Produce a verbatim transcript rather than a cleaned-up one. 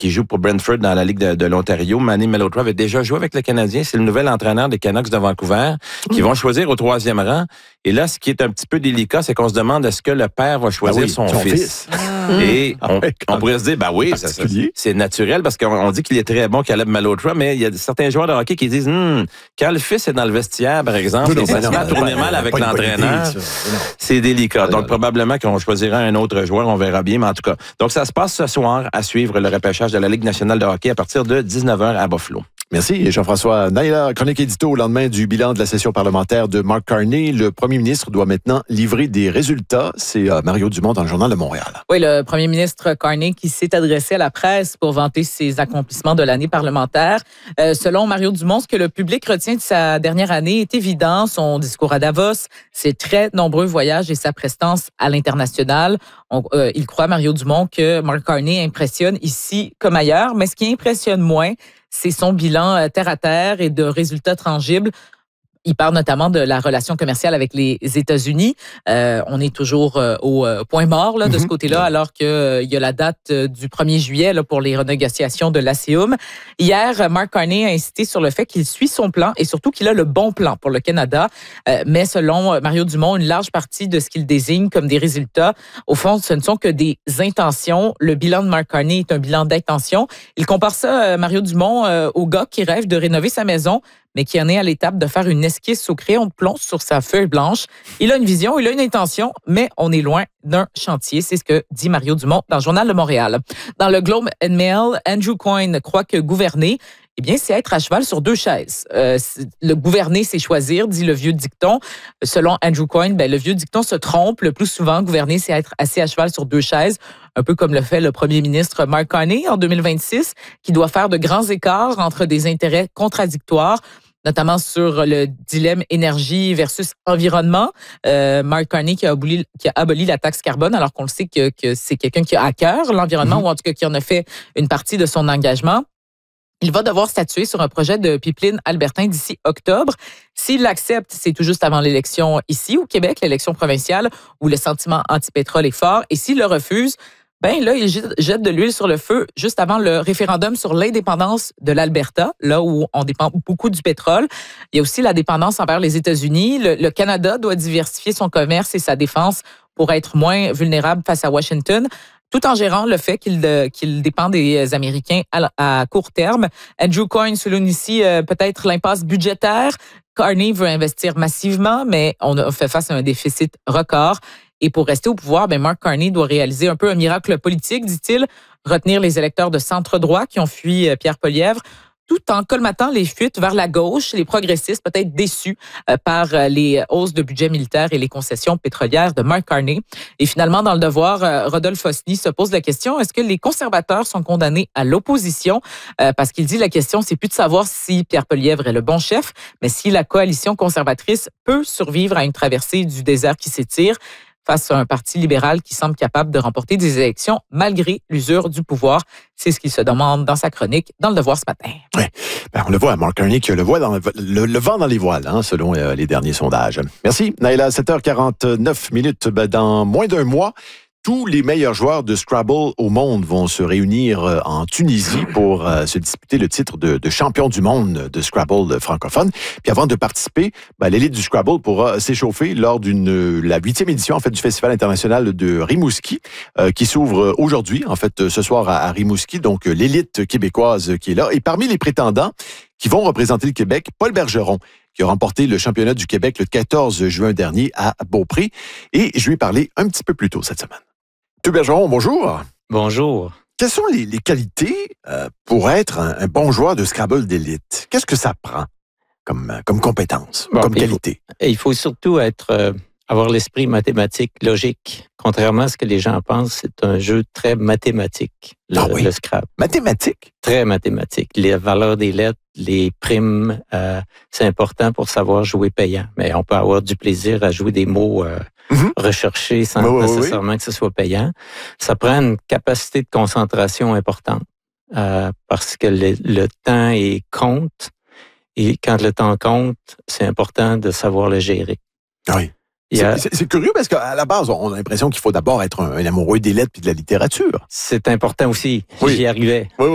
qui joue pour Brentford dans la Ligue de, de l'Ontario. Manny Malhotra avait déjà joué avec le Canadien. C'est le nouvel entraîneur des Canucks de Vancouver qui vont choisir au troisième rang. Et là, ce qui est un petit peu délicat, c'est qu'on se demande est-ce que le père va choisir ah oui, son, son fils. fils. Et on, on pourrait se dire, ben oui, ça, ça, c'est naturel parce qu'on on dit qu'il est très bon, Caleb Malhotra, mais il y a certains joueurs de hockey qui disent, hm, quand le fils est dans le vestiaire, par exemple, et ça se met à tourner mal avec l'entraîneur, c'est délicat. Donc, probablement qu'on choisira un autre joueur, on verra bien, mais en tout cas. Donc, ça se passe ce soir à suivre le repêchage de la Ligue nationale de hockey à partir de dix-neuf heures à Buffalo. Merci, Jean-François. Naila, chronique édito au lendemain du bilan de la session parlementaire de Mark Carney. Le premier ministre doit maintenant livrer des résultats. C'est euh, Mario Dumont dans le Journal de Montréal. Oui, le premier ministre Carney qui s'est adressé à la presse pour vanter ses accomplissements de l'année parlementaire. Euh, selon Mario Dumont, ce que le public retient de sa dernière année est évident. Son discours à Davos, ses très nombreux voyages et sa prestance à l'international. On, euh, il croit, Mario Dumont, que Mark Carney impressionne ici comme ailleurs. Mais ce qui impressionne moins, c'est son bilan terre à terre et de résultats tangibles. Il parle notamment de la relation commerciale avec les États-Unis. Euh, on est toujours euh, au euh, point mort là, de mm-hmm. ce côté-là, alors qu'il euh, y a la date euh, du premier juillet là, pour les renégociations de l'A C U M. Hier, Mark Carney a insisté sur le fait qu'il suit son plan et surtout qu'il a le bon plan pour le Canada. Euh, mais selon Mario Dumont, une large partie de ce qu'il désigne comme des résultats, au fond, ce ne sont que des intentions. Le bilan de Mark Carney est un bilan d'intention. Il compare ça, euh, Mario Dumont, euh, au gars qui rêve de rénover sa maison, mais qui en est à l'étape de faire une esquisse au crayon de plomb sur sa feuille blanche. Il a une vision, il a une intention, mais on est loin d'un chantier. C'est ce que dit Mario Dumont dans le Journal de Montréal. Dans le Globe and Mail, Andrew Coyne croit que gouverner, eh bien, c'est être à cheval sur deux chaises. Euh, le gouverner, c'est choisir, dit le vieux dicton. Selon Andrew Coyne, ben, le vieux dicton se trompe. Le plus souvent, gouverner, c'est être assis à cheval sur deux chaises, un peu comme le fait le premier ministre Mark Carney en deux mille vingt-six, qui doit faire de grands écarts entre des intérêts contradictoires, notamment sur le dilemme énergie versus environnement. Euh, Mark Carney qui a, aboli, qui a aboli la taxe carbone, alors qu'on le sait que, que c'est quelqu'un qui a à cœur l'environnement, mmh. ou en tout cas qui en a fait une partie de son engagement. Il va devoir statuer sur un projet de pipeline albertain d'ici octobre. S'il l'accepte, c'est tout juste avant l'élection ici au Québec, l'élection provinciale, où le sentiment anti-pétrole est fort. Et s'il le refuse, ben là, il jette de l'huile sur le feu juste avant le référendum sur l'indépendance de l'Alberta, là où on dépend beaucoup du pétrole. Il y a aussi la dépendance envers les États-Unis. Le, le Canada doit diversifier son commerce et sa défense pour être moins vulnérable face à Washington, tout en gérant le fait qu'il, de, qu'il dépend des Américains à, à court terme. Andrew Coyne souligne ici euh, peut-être l'impasse budgétaire. Carney veut investir massivement, mais on a fait face à un déficit record. Et pour rester au pouvoir, ben Mark Carney doit réaliser un peu un miracle politique, dit-il, retenir les électeurs de centre-droit qui ont fui Pierre Poilievre, tout en colmatant les fuites vers la gauche, les progressistes peut-être déçus par les hausses de budget militaire et les concessions pétrolières de Mark Carney. Et finalement, dans le Devoir, Rodolphe Osny se pose la question, est-ce que les conservateurs sont condamnés à l'opposition? Parce qu'il dit la question, c'est plus de savoir si Pierre Poilievre est le bon chef, mais si la coalition conservatrice peut survivre à une traversée du désert qui s'étire face à un parti libéral qui semble capable de remporter des élections malgré l'usure du pouvoir. C'est ce qu'il se demande dans sa chronique dans le Devoir ce matin. Oui, ben, on le voit, Mark Carney qui a le, voit dans le, le, le vent dans les voiles, hein, selon euh, les derniers sondages. Merci, Naila. sept heures quarante-neuf minutes, ben, dans moins d'un mois, tous les meilleurs joueurs de Scrabble au monde vont se réunir en Tunisie pour euh, se disputer le titre de, de champion du monde de Scrabble francophone. Puis avant de participer, ben, l'élite du Scrabble pourra s'échauffer lors d'une la huitième édition en fait du Festival international de Rimouski euh, qui s'ouvre aujourd'hui en fait ce soir à, à Rimouski. Donc l'élite québécoise qui est là. Et parmi les prétendants qui vont représenter le Québec, Paul Bergeron, qui a remporté le championnat du Québec le quatorze juin dernier à Beaupré. Et je lui ai parlé un petit peu plus tôt cette semaine. Monsieur Bergeron, bonjour. Bonjour. Quelles sont les, les qualités euh, pour être un, un bon joueur de Scrabble d'élite? Qu'est-ce que ça prend comme, comme compétence, bon, comme qualité? Il faut, il faut surtout être, euh, avoir l'esprit mathématique, logique. Contrairement à ce que les gens pensent, c'est un jeu très mathématique, le, ah oui. le Scrabble. Mathématique? Très mathématique. Les valeurs des lettres, les primes, euh, c'est important pour savoir jouer payant. Mais on peut avoir du plaisir à jouer des mots euh, mm-hmm. recherchés sans oui, nécessairement oui. que ce soit payant. Ça prend une capacité de concentration importante euh, parce que le, le temps est compte. Et quand le temps compte, c'est important de savoir le gérer. Oui. C'est, c'est, c'est curieux parce qu'à la base, on a l'impression qu'il faut d'abord être un, un amoureux des lettres et de la littérature. C'est important aussi. Oui. J'y arrivais. Oui, oui.